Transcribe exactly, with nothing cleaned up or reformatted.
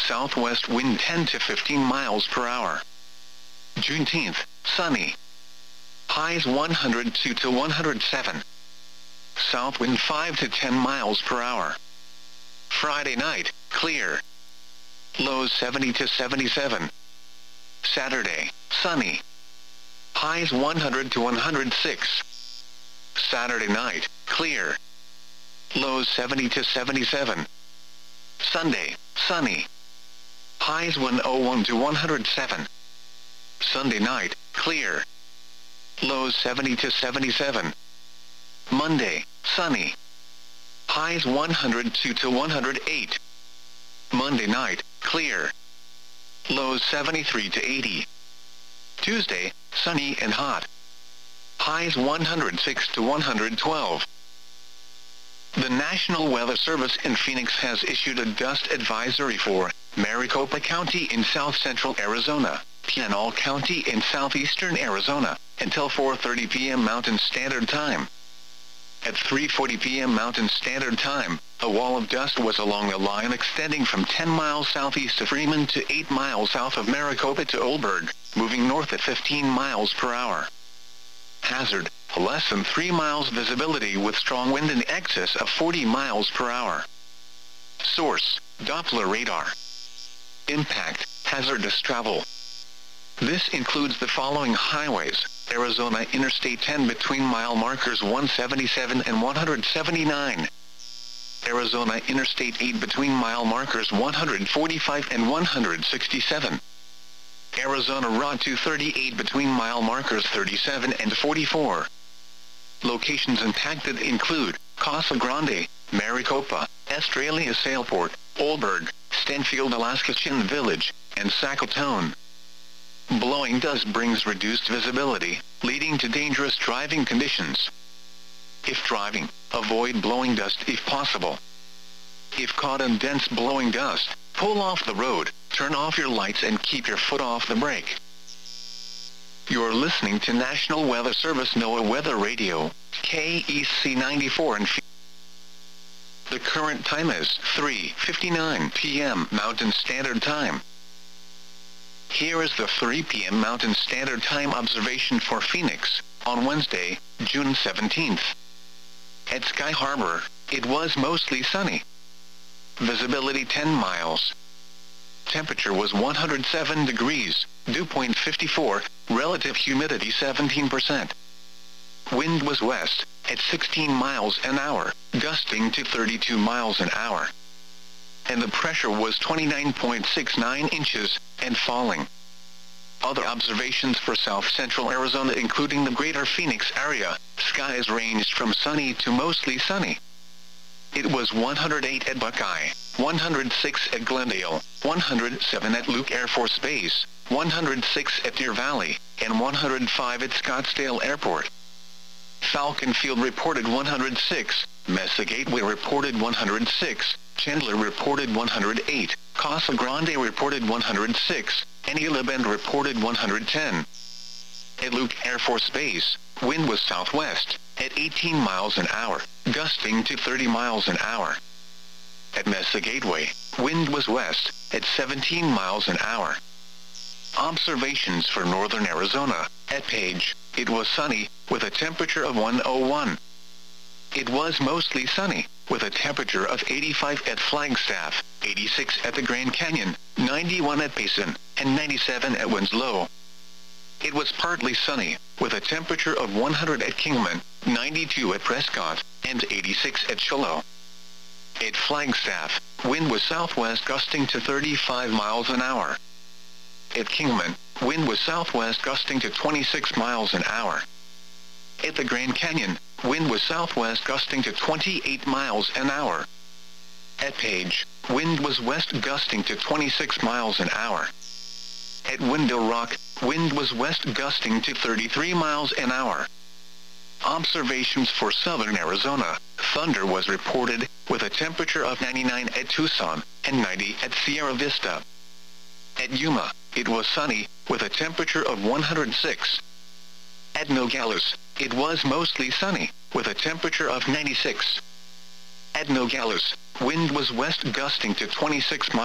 southwest wind ten to fifteen miles per hour. Juneteenth, sunny. Highs one hundred two to one hundred seven. South wind five to ten miles per hour. Friday night, clear. Lows seventy to seventy-seven. Saturday, sunny. Highs one hundred to one hundred six. Saturday night, clear. Lows seventy to seventy-seven. Sunday, sunny. Highs one oh one to one hundred seven. Sunday night, clear. Lows seventy to seventy-seven. Monday, sunny. Highs one hundred two to one hundred eight. Monday night, clear. Lows seventy-three to eighty. Tuesday, sunny and hot. Highs one hundred six to one hundred twelve. The National Weather Service in Phoenix has issued a dust advisory for Maricopa County in south-central Arizona, Pinal County in southeastern Arizona, until four thirty p m Mountain Standard Time. At three forty p m Mountain Standard Time, a wall of dust was along a line extending from ten miles southeast of Freeman to eight miles south of Maricopa to Oldberg, moving north at fifteen miles per hour. Hazard, less than three miles visibility with strong wind in excess of forty miles per hour. Source, Doppler radar. Impact, hazardous travel. This includes the following highways: Arizona Interstate ten between mile markers one seventy-seven and one seventy-nine. Arizona Interstate eight between mile markers one forty-five and one sixty-seven. Arizona Route two thirty-eight between mile markers thirty-seven and forty-four. Locations impacted include Casa Grande, Maricopa, Estrella Sailport, Oldberg, Stanfield, Alaska Chin Village, and Sackatone. Blowing dust brings reduced visibility, leading to dangerous driving conditions. If driving, avoid blowing dust if possible. If caught in dense blowing dust, pull off the road, turn off your lights and keep your foot off the brake. You're listening to National Weather Service NOAA Weather Radio, K E C ninety-four in Phoenix. The current time is three fifty-nine p m Mountain Standard Time. Here is the three p m Mountain Standard Time observation for Phoenix, on Wednesday, June seventeenth. At Sky Harbor, it was mostly sunny. Visibility ten miles. Temperature was one hundred seven degrees, dew point fifty-four, relative humidity seventeen percent. Wind was west, at sixteen miles an hour, gusting to thirty-two miles an hour. And the pressure was twenty-nine point six nine inches, and falling. Other observations for south-central Arizona including the greater Phoenix area, skies ranged from sunny to mostly sunny. It was one hundred eight at Buckeye, one hundred six at Glendale, one hundred seven at Luke Air Force Base, one hundred six at Deer Valley, and one hundred five at Scottsdale Airport. Falcon Field reported one hundred six, Mesa Gateway reported one hundred six, Chandler reported one hundred eight, Casa Grande reported one hundred six, and Gila Bend reported one hundred ten. At Luke Air Force Base, wind was southwest, at eighteen miles an hour, gusting to thirty miles an hour. At Mesa Gateway, wind was west, at seventeen miles an hour. Observations for northern Arizona, at Page, it was sunny, with a temperature of one oh one. It was mostly sunny, with a temperature of eighty-five at Flagstaff, eighty-six at the Grand Canyon, ninety-one at Payson, and ninety-seven at Winslow. It was partly sunny, with a temperature of one hundred at Kingman, ninety-two at Prescott, and eighty-six at Shiloh. At Flagstaff, wind was southwest gusting to thirty-five miles an hour. At Kingman, wind was southwest gusting to twenty-six miles an hour. At the Grand Canyon, wind was southwest gusting to twenty-eight miles an hour. At Page, wind was west gusting to twenty-six miles an hour. At Window Rock, wind was west gusting to thirty-three miles an hour. Observations for southern Arizona, thunder was reported, with a temperature of ninety-nine at Tucson, and ninety at Sierra Vista. At Yuma, it was sunny, with a temperature of one hundred six. At Nogales, it was mostly sunny, with a temperature of ninety-six. At Nogales, wind was west gusting to twenty-six miles